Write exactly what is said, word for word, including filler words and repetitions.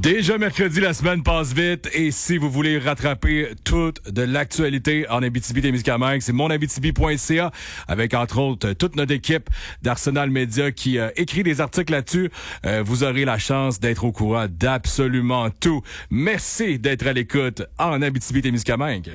Déjà mercredi, la semaine passe vite et si vous voulez rattraper toute de l'actualité en Abitibi-Témiscamingue, c'est mon abitibi point c a avec entre autres toute notre équipe d'Arsenal Media qui euh, écrit des articles là-dessus. Euh, vous aurez la chance d'être au courant d'absolument tout. Merci d'être à l'écoute en Abitibi-Témiscamingue.